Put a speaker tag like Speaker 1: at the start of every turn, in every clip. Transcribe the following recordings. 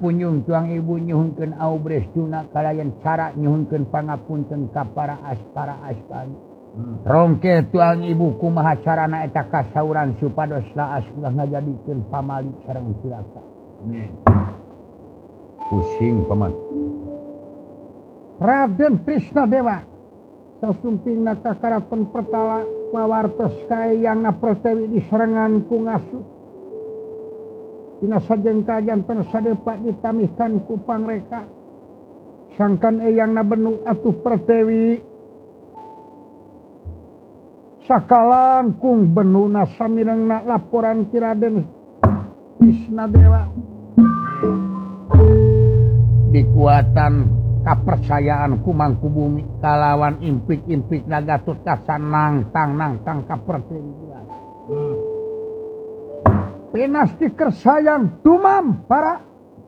Speaker 1: ngapunjung tuang ibu nyuhunkeun aubrestuna kalayan cara nyuhunkeun pangapunten ka para aspara aspani. Rongke tuang ibu kumaha carana eta kasauran supados laas ulah ngajadikeun pamali sareng cilaka. Pusing paman. Raden Trisnadewa sasumpingna ka karaton Pertala mawartos kayangna Pertewi diserangan ku ngasuh. Dina sajeng kajanten sadepa ditamihkan ku pangreka. Sangkan eyangna benu atuh Pertewi. Sakalangkung benuna samirengna laporan ti Raden Trisnadewa. Dikuatan kapercayaan kumangku bumi kalawan impik-impik Gatot Kaca nangtang ka Pertewi. Pinasti kersayang tumam para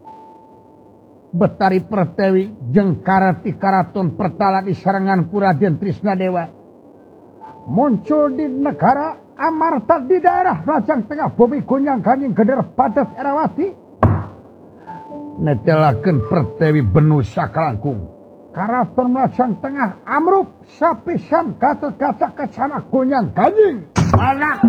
Speaker 1: Betari Pertewi jeung karati karaton Pertala diserangan ku Raden Trisnadewa. Muncul di negara Amarta di daerah Rajang Tengah Bumi Kunyang Kanjing Geder Padas Erawati. Netelakeun Pertewi benu sakalangkung. Karaton Rajang Tengah amruk sapisan Gatot Kaca kecana Kunyang Kanjing. Anak.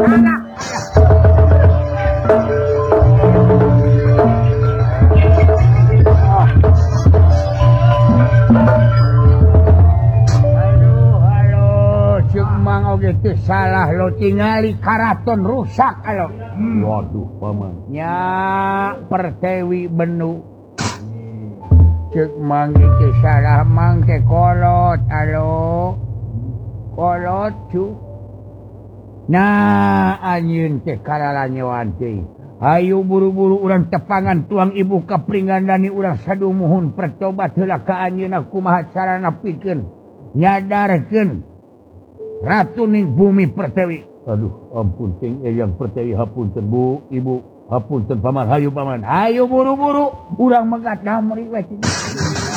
Speaker 1: Halo, cek mang oge teu salah lo tingali karaton rusak alo.
Speaker 2: Waduh paman.
Speaker 1: Nya Pertewi benu. Cek mang teu salah mangke kolot alo. Kolot cu. Nah, anjeun teh karalanyoan teh. Hayu buru-buru urang tepangan tuang ibu kapringgandani urang sadumuhun pertobat heula ka anjeunna kumaha carana pikeun nyadarkeun ratu ning bumi Pertewi.
Speaker 2: Aduh ampun ting eyang Pertewi hapunten bu ibu hapunten paman hayu paman.
Speaker 1: Hayu buru-buru urang megat damri we.